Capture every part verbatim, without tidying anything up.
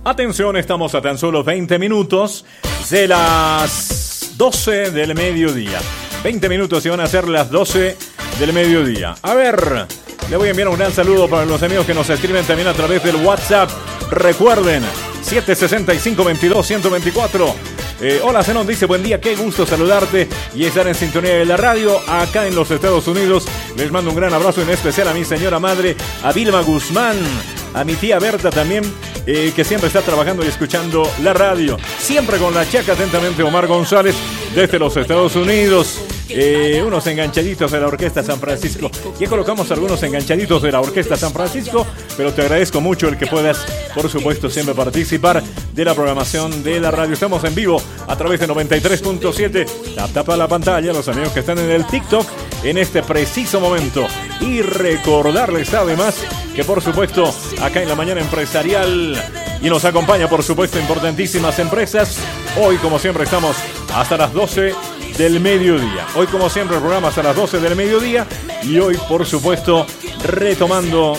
Atención, estamos a tan solo veinte minutos de las doce del mediodía. veinte minutos y van a ser las doce del mediodía. A ver, le voy a enviar un gran saludo para los amigos que nos escriben también a través del WhatsApp. Recuerden, siete seis cinco, veintidós, ciento veinticuatro. Eh, hola, Zenón, dice, buen día, qué gusto saludarte y estar en sintonía de la radio acá en los Estados Unidos. Les mando un gran abrazo, en especial a mi señora madre, a Vilma Guzmán, a mi tía Berta también, eh, que siempre está trabajando y escuchando la radio. Siempre con la chaca, atentamente, Omar González, desde los Estados Unidos. Eh, unos enganchaditos de la Orquesta San Francisco. Ya colocamos algunos enganchaditos de la Orquesta San Francisco, pero te agradezco mucho el que puedas, por supuesto, siempre participar de la programación de la radio. Estamos en vivo a través de noventa y tres punto siete. Tap, tapa la pantalla, los amigos que están en el TikTok en este preciso momento. Y recordarles además que, por supuesto, acá en la mañana empresarial, y nos acompaña, por supuesto, importantísimas empresas. Hoy, como siempre, estamos hasta las doce del mediodía. Hoy, como siempre, el programa hasta las doce del mediodía. Y hoy, por supuesto, retomando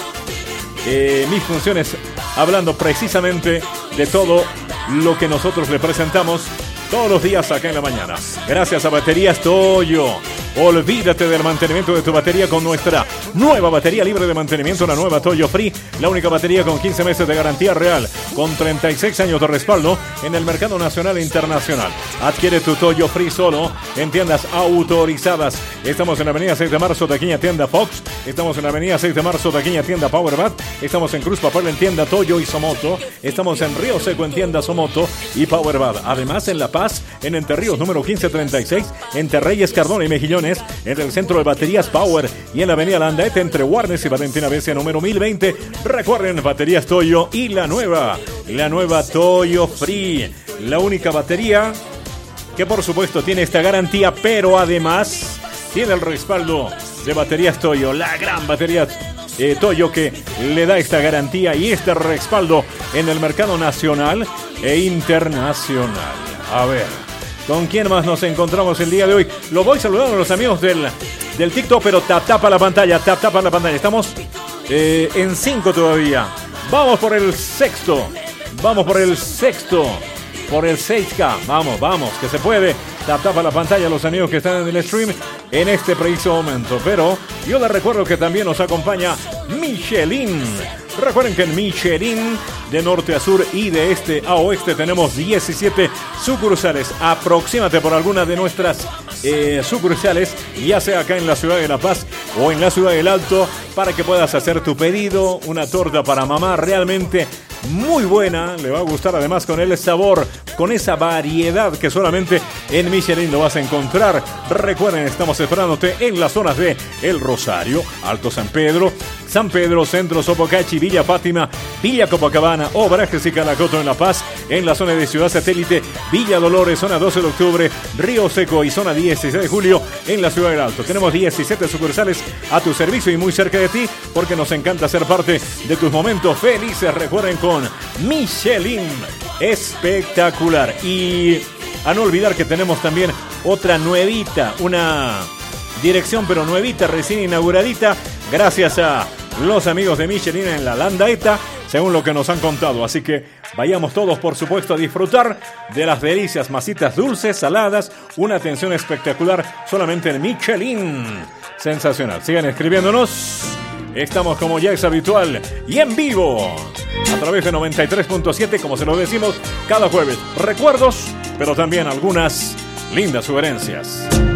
eh, mis funciones, hablando precisamente de todo lo que nosotros le presentamos todos los días acá en la mañana. Gracias a Baterías Toyo. Olvídate del mantenimiento de tu batería con nuestra nueva batería libre de mantenimiento, la nueva Toyo Free, la única batería con quince meses de garantía real, con treinta y seis años de respaldo en el mercado nacional e internacional. Adquiere tu Toyo Free solo en tiendas autorizadas. Estamos en la avenida seis de marzo, taquilla tienda Fox. Estamos en la avenida seis de marzo, taquilla tienda Powerbat. Estamos en Cruz Papel en tienda Toyo y Somoto. Estamos en Río Seco en tienda Somoto y Powerbat. Además, en La Paz, en Entre Ríos número quince treinta y seis, entre Reyes, Cardona y Mejillones, en el centro de baterías Power, y en la avenida Landaeta entre Warnes y Valentina Becia número mil veinte. Recuerden, Baterías Toyo y la nueva, la nueva Toyo Free, la única batería que, por supuesto, tiene esta garantía, pero además tiene el respaldo de Baterías Toyo, la gran batería eh, Toyo que le da esta garantía y este respaldo en el mercado nacional e internacional. A ver, ¿con quién más nos encontramos el día de hoy? Lo voy saludando a los amigos del, del TikTok, pero tap, tapa la pantalla, tap, tapa la pantalla. Estamos eh, en cinco todavía. Vamos por el sexto. Vamos por el sexto. Por el seis K. Vamos, vamos, que se puede. Tap, tapa la pantalla a los amigos que están en el stream en este preciso momento. Pero yo les recuerdo que también nos acompaña Michelin. Recuerden que en Michelin, de norte a sur y de este a oeste, tenemos diecisiete sucursales. Aproxímate por alguna de nuestras eh, sucursales, ya sea acá en la ciudad de La Paz o en la ciudad del Alto, para que puedas hacer tu pedido. Una torta para mamá realmente muy buena, le va a gustar, además con el sabor, con esa variedad que solamente en Michelin lo vas a encontrar. Recuerden, estamos esperándote en las zonas de El Rosario, Alto San Pedro, San Pedro, Centro, Sopocachi, Villa Fátima, Villa Copacabana, Obrajes y Calacoto en La Paz, en la zona de Ciudad Satélite, Villa Dolores, zona doce de octubre, Río Seco y zona dieciséis de julio en la ciudad del Alto. Tenemos diecisiete sucursales a tu servicio y muy cerca de ti, porque nos encanta ser parte de tus momentos felices. Recuerden, con Michelin, espectacular. Y a no olvidar que tenemos también otra nuevita, una dirección pero nuevita, recién inauguradita, gracias a los amigos de Michelin en la Landaeta, según lo que nos han contado. Así que vayamos todos, por supuesto, a disfrutar de las delicias, masitas dulces, saladas, una atención espectacular solamente en Michelin. Sensacional. Sigan escribiéndonos. Estamos, como ya es habitual, y en vivo a través de noventa y tres punto siete, como se lo decimos cada jueves. Recuerdos, pero también algunas lindas sugerencias.